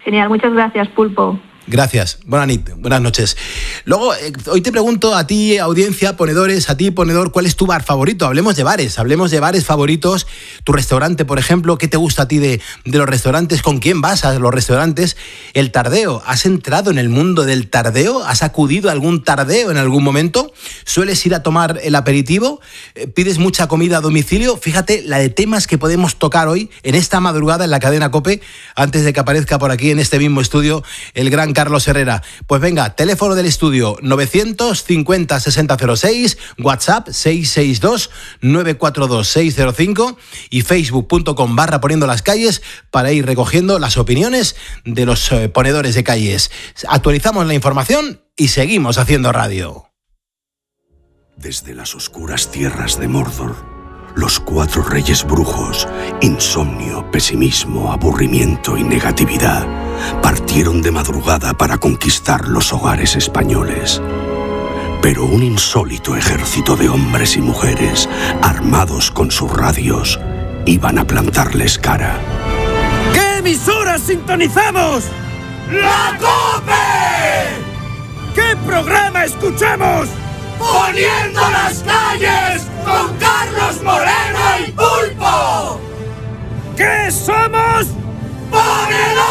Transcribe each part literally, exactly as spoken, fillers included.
Genial, muchas gracias, Pulpo. Gracias, buenas noches, buenas noches. Luego, eh, hoy te pregunto a ti, audiencia, ponedores, a ti, ponedor, ¿cuál es tu bar favorito? Hablemos de bares, hablemos de bares favoritos, tu restaurante, por ejemplo, ¿qué te gusta a ti de, de los restaurantes? ¿Con quién vas a los restaurantes? El tardeo, ¿has entrado en el mundo del tardeo? ¿Has acudido a algún tardeo en algún momento? ¿Sueles ir a tomar el aperitivo? ¿Pides mucha comida a domicilio? Fíjate la de temas que podemos tocar hoy, en esta madrugada, en la cadena COPE, antes de que aparezca por aquí en este mismo estudio el gran Carlos Herrera. Pues venga, teléfono del estudio novecientos cincuenta sesenta cero seis, WhatsApp seis seis dos nueve cuatro dos seis cero cinco y facebook punto com barra poniendo las calles para ir recogiendo las opiniones de los eh, ponedores de calles. Actualizamos la información y seguimos haciendo radio. Desde las oscuras tierras de Mordor, los cuatro reyes brujos, insomnio, pesimismo, aburrimiento y negatividad, partieron de madrugada para conquistar los hogares españoles. Pero un insólito ejército de hombres y mujeres, armados con sus radios, iban a plantarles cara. ¿Qué emisora sintonizamos? ¡La COPE! ¿Qué programa escuchamos? ¡Poniendo las calles con Carlos Moreno y Pulpo! ¿Qué somos? ¡Ponedores!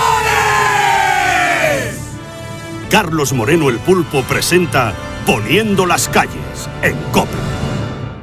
Carlos Moreno el Pulpo presenta Poniendo las calles en COPE.